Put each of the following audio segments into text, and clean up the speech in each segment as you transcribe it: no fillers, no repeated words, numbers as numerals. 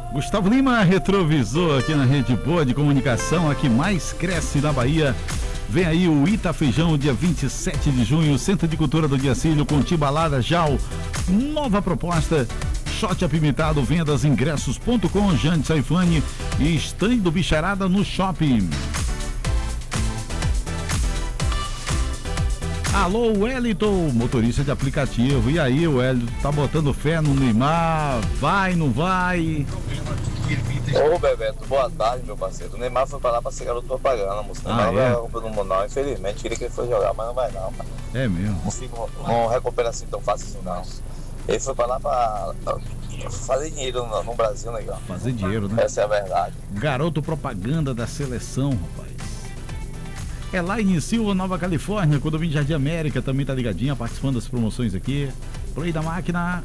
Gustavo Lima, retrovisor aqui na Rede Boa de Comunicação, a que mais cresce na Bahia. Vem aí o Ita Feijão, dia 27 de junho, Centro de Cultura do Diacílio, com Timbalada Jau. Nova proposta, shot apimentado, vendas ingressos.com, Jane Saifani e stand do Bicharada no shopping. Alô, Wellington, motorista de aplicativo. E aí, Wellington, tá botando fé no Neymar? Vai, não vai? Ô, Bebeto, boa tarde, meu parceiro. O Neymar foi pra lá pra ser garoto propaganda, moço. O Neymar vai roubar no Mundial, infelizmente. Queria que ele fosse jogar, mas não vai não, cara. É mesmo? Não recupera assim tão fácil assim, não. Ele foi pra lá pra fazer dinheiro no Brasil, legal. Fazer dinheiro, né? Essa é a verdade. Garoto propaganda da seleção, rapaz. É lá em Silva, Nova Califórnia, condomínio Jardim América, também tá ligadinha, participando das promoções aqui. Play da máquina.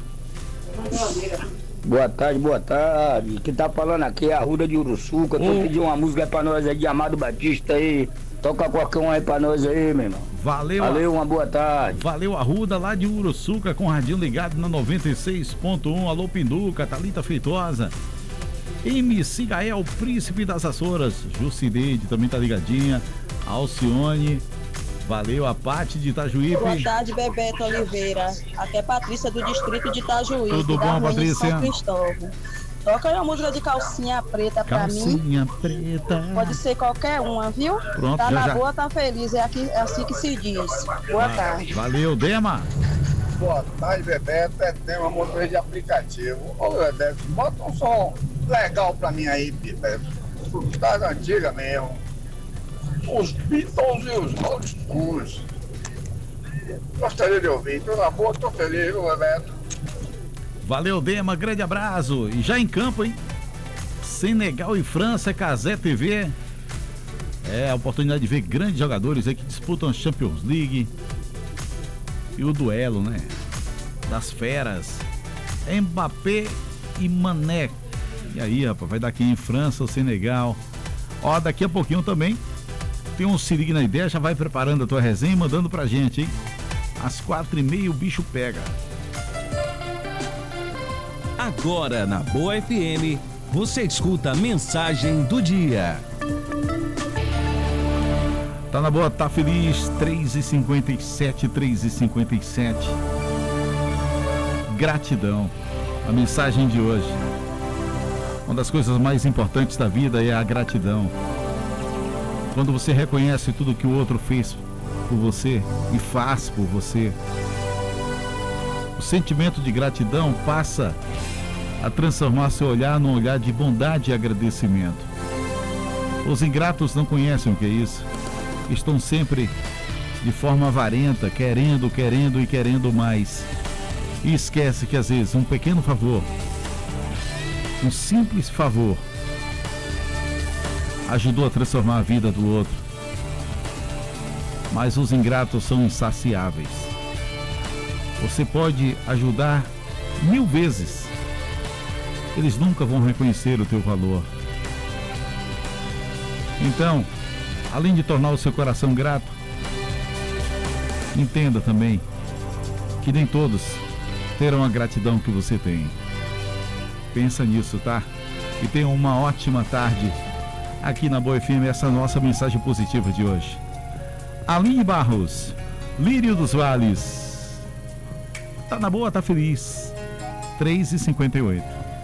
Boa tarde. Quem tá falando aqui é a Ruda de Uruçuca. Tô pedindo uma música pra nós aí de Amado Batista aí. Toca qualquer um aí pra nós aí, meu irmão. Valeu, uma boa tarde. Valeu, Arruda, lá de Uruçuca, com o radinho ligado na 96.1. Alô, Pinduca, Thalita Feitosa. MC Gael, Príncipe das Açoras. Jucineide também tá ligadinha. Alcione, valeu, a Pati de Itajuípe. Boa tarde, Bebeto Oliveira. Aqui é Patrícia do distrito de Itajuípe. Tudo bom, Patrícia? São Cristóvão. Toca aí uma música de calcinha preta pra mim. Calcinha preta. Pode ser qualquer uma, viu? Pronto, tá já. boa, tá feliz. É assim que se diz. Boa tarde. Valeu, Dema. Boa tarde, Bebeto. Tem uma motorista de aplicativo. Ô, Bebeto, bota um som legal pra mim aí, Bebeto. Das antigas mesmo. Os Beatles e os Rolling Stones. Gostaria de ouvir. Tô na boa, tô feliz, viu, Bebeto? Valeu, Dema, grande abraço. E já em campo, hein? Senegal e França, Cazé TV. É a oportunidade de ver grandes jogadores aí que disputam a Champions League. E o duelo, né? Das feras. Mbappé e Mané. E aí, rapaz, vai dar aqui em França ou Senegal. Ó, daqui a pouquinho também tem um Se Ligue na Ideia, já vai preparando a tua resenha e mandando pra gente, hein? Às 4h30 o bicho pega. Agora na Boa FM, você escuta a mensagem do dia. Tá na boa, tá feliz, 3h57. Gratidão, a mensagem de hoje. Uma das coisas mais importantes da vida é a gratidão. Quando você reconhece tudo que o outro fez por você e faz por você, o sentimento de gratidão passa a transformar seu olhar num olhar de bondade e agradecimento. Os ingratos não conhecem o que é isso. Estão sempre de forma avarenta, querendo e querendo mais. E esquece que às vezes um pequeno favor, um simples favor, ajudou a transformar a vida do outro. Mas os ingratos são insaciáveis. Você pode ajudar 1000 vezes. Eles nunca vão reconhecer o teu valor. Então, além de tornar o seu coração grato, entenda também que nem todos terão a gratidão que você tem. Pensa nisso, tá? E tenha uma ótima tarde aqui na Boa FM, essa nossa mensagem positiva de hoje. Aline Barros, Lírio dos Vales. Tá na boa, tá feliz. 3h58.